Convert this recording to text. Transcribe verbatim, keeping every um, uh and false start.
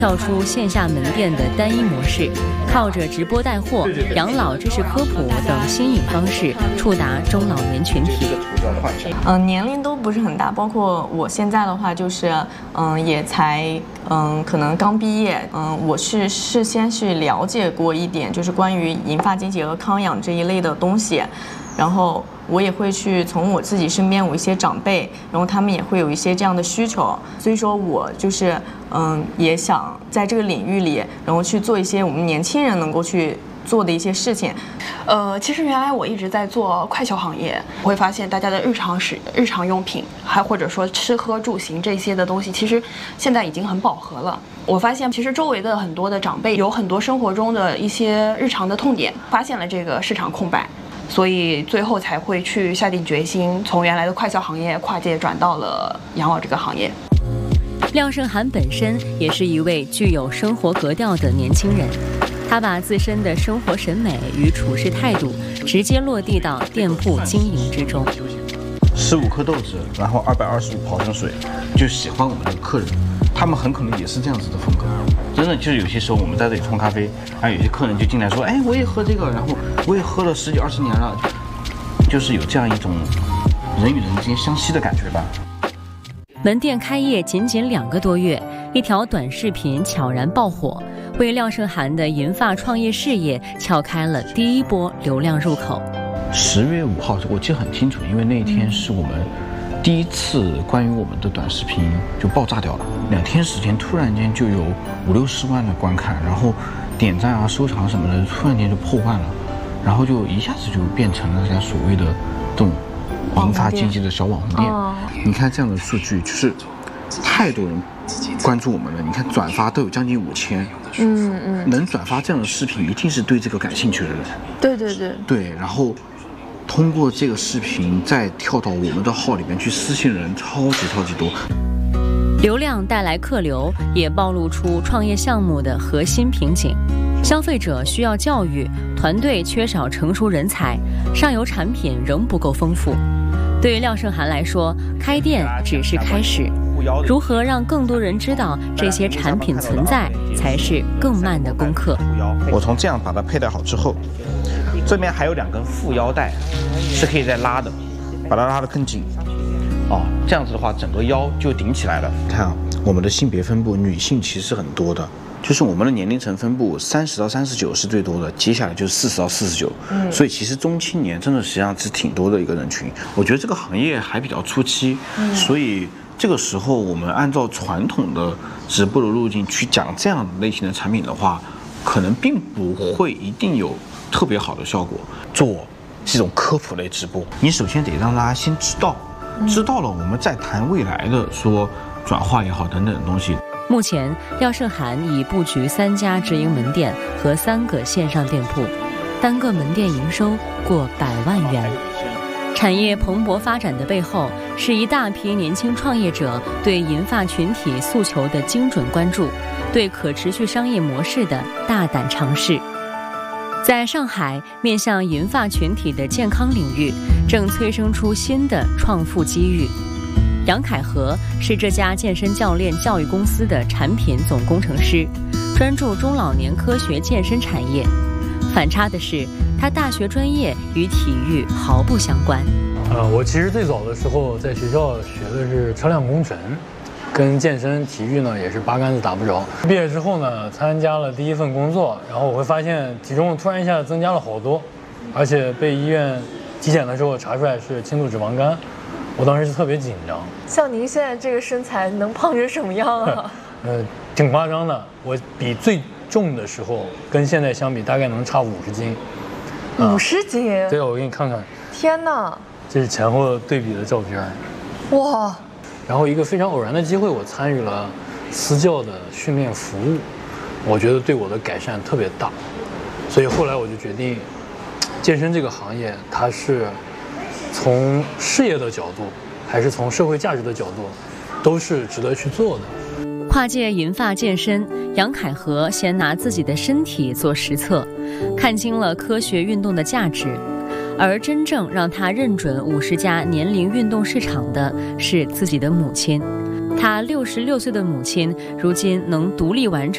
跳出线下门店的单一模式，靠着直播带货、养老知识科普等新颖方式，触达中老年群体。 嗯、呃，年龄都不是很大，包括我现在的话，就是嗯、呃，也才嗯，可能刚毕业。嗯，我是事先去了解过一点，就是关于银发经济和康养这一类的东西，然后我也会去从我自己身边有一些长辈，然后他们也会有一些这样的需求，所以说我就是嗯，也想在这个领域里，然后去做一些我们年轻人能够去做的一些事情。 呃，其实原来我一直在做快消行业，我会发现大家的日常使日常用品，还或者说吃喝住行这些的东西，其实现在已经很饱和了。我发现其实周围的很多的长辈有很多生活中的一些日常的痛点，发现了这个市场空白。所以最后才会去下定决心，从原来的快消行业跨界转到了养老这个行业。 廖胜涵本身也是一位具有生活格调的年轻人，他把自身的生活审美与处事态度直接落地到店铺经营之中。 十五颗豆子，然后二百二十五毫升水，就喜欢我们的客人，他们很可能也是这样子的风格。真的就是有些时候我们在这里冲咖啡，还有有些客人就进来说，哎，我也喝这个，然后我也喝了十几二十年了，就是有这样一种人与人之间相吸的感觉吧。 门店开业仅仅两个多月，一条短视频悄然爆火，为廖胜涵的银发创业事业撬开了第一波流量入口。 十月五号，我记得很清楚，因为那一天是我们第一次关于我们的短视频就爆炸掉了，两天时间突然间就有五六十万的观看，然后点赞啊、收藏什么的，突然间就破万了，然后就一下子就变成了人家所谓的这种银发经济的小网红店。哦、你看这样的数据，就是太多人关注我们了。你看转发都有将近五千，嗯嗯，能转发这样的视频，一定是对这个感兴趣的人。 对对对对，然后通过这个视频再跳到我们的号里面去私信人，超级超级多。 流量带来客流，也暴露出创业项目的核心瓶颈。消费者需要教育，团队缺少成熟人才，上游产品仍不够丰富。对于廖胜涵来说，开店只是开始，如何让更多人知道这些产品存在，才是更慢的功课。 我从这样把它佩戴好之后，这边还有两根副腰带是可以再拉的，把它拉得更紧。哦，这样子的话，整个腰就顶起来了。看啊，我们的性别分布，女性其实很多的。就是我们的年龄层分布，三十到三十九是最多的，接下来就是四十到四十九。嗯，所以其实中青年真的实际上是挺多的一个人群。我觉得这个行业还比较初期，嗯，所以这个时候我们按照传统的直播的路径去讲这样类型的产品的话，可能并不会一定有特别好的效果。做这种科普类直播，你首先得让大家先知道，知道了我们再谈未来的说转化也好等等的东西。 目前，廖胜涵已布局三家直营门店和三个线上店铺，单个门店营收过百万元。产业蓬勃发展的背后，是一大批年轻创业者对银发群体诉求的精准关注，对可持续商业模式的大胆尝试。在上海，面向银发群体的健康领域，正催生出新的创富机遇。杨凯和是这家健身教练教育公司的产品总工程师，专注中老年科学健身产业。反差的是，他大学专业与体育毫不相关。 呃，我其实最早的时候在学校学的是车辆工程，跟健身体育呢也是八竿子打不着。毕业之后呢，参加了第一份工作，然后我会发现体重突然一下增加了好多，而且被医院体检的时候查出来是轻度脂肪肝。我当时是特别紧张。 像您现在这个身材能胖成什么样啊？ 呃，挺夸张的。我比最重的时候跟现在相比，大概能差五十斤。 五十斤？ 对，我给你看看。 天哪！ 这是前后对比的照片。 哇！ 然后一个非常偶然的机会，我参与了私教的训练服务，我觉得对我的改善特别大。所以后来我就决定，健身这个行业它是从事业的角度，还是从社会价值的角度，都是值得去做的。 跨界银发健身，杨凯和先拿自己的身体做实测，看清了科学运动的价值。而真正让他认准五十家年龄运动市场的是自己的母亲。他六十六岁的母亲，如今能独立完成